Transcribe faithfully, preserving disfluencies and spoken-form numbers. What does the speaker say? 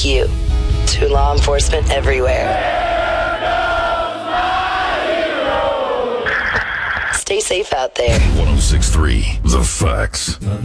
thank you to law enforcement everywhere. Stay safe out there. one oh six point three The Facts.